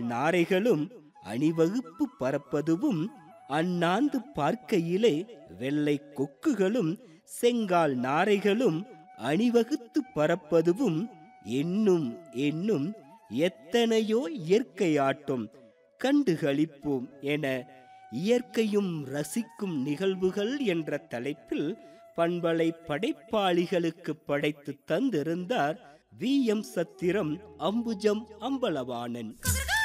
நாரைகளும் அணிவகுப்பு பறப்பதுவும், அண்ணாந்து பார்க்கையிலே வெள்ளை கொக்குகளும் செங்கால் நாரைகளும் அணிவகுத்து பறப்பதுவும், என்னும் என்னும் எத்தனையோ இயற்கையாட்டம் கண்டுகளிப்போம் என இயற்கையும் ரசிக்கும் நிகழ்வுகள் என்ற தலைப்பில் பண்பலை படைப்பாளிகளுக்கு படைத்து தந்திருந்தார் வி.எம். சத்திரம் அம்புஜம் அம்பலவாணன்.